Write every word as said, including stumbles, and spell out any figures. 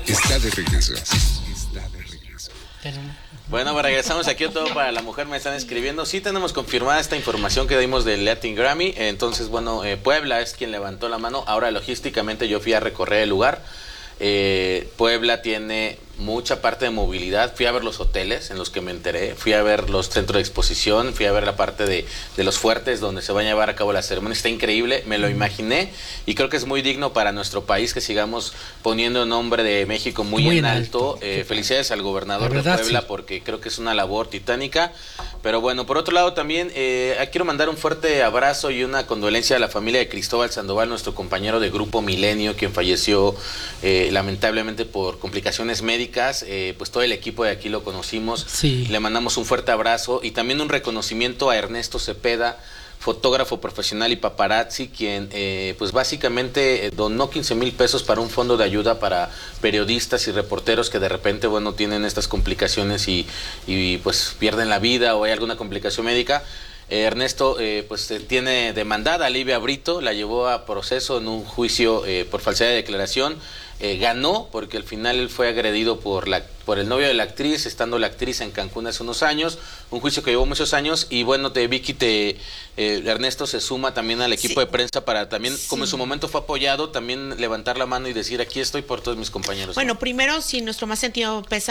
está de regreso. Está de regreso. Bueno, pues regresamos aquí a Todo para la Mujer, me están escribiendo. Sí tenemos confirmada esta información que dimos del Latin Grammy. Entonces, bueno, eh, Puebla es quien levantó la mano. Ahora, logísticamente, yo fui a recorrer el lugar. Eh, Puebla tiene mucha parte de movilidad. Fui a ver los hoteles en los que me enteré, fui a ver los centros de exposición, fui a ver la parte de, de los fuertes donde se va a llevar a cabo la ceremonia. Está increíble, me lo imaginé y creo que es muy digno para nuestro país que sigamos poniendo el nombre de México muy, muy en alto. alto. Eh, felicidades al gobernador verdad, de Puebla, sí, porque creo que es una labor titánica. Pero bueno, por otro lado también eh, quiero mandar un fuerte abrazo y una condolencia a la familia de Cristóbal Sandoval, nuestro compañero de Grupo Milenio, quien falleció eh, lamentablemente por complicaciones médicas. Eh, pues todo el equipo de aquí lo conocimos, sí. Le mandamos un fuerte abrazo y también un reconocimiento a Ernesto Cepeda, fotógrafo profesional y paparazzi, quien eh, pues básicamente eh, donó quince mil pesos para un fondo de ayuda para periodistas y reporteros que de repente, bueno, tienen estas complicaciones y, y pues pierden la vida o hay alguna complicación médica. Eh, Ernesto eh, pues eh, tiene demandada a Livia Brito, la llevó a proceso en un juicio eh, por falsedad de declaración. Eh, ganó porque al final él fue agredido por la por el novio de la actriz, estando la actriz en Cancún hace unos años, un juicio que llevó muchos años. Y bueno, te, Vicky, te, eh, Ernesto se suma también al equipo sí. de prensa para también, sí. como en su momento fue apoyado, también levantar la mano y decir aquí estoy por todos mis compañeros. Bueno, ¿no? Primero, sí, nuestro más sentido pésame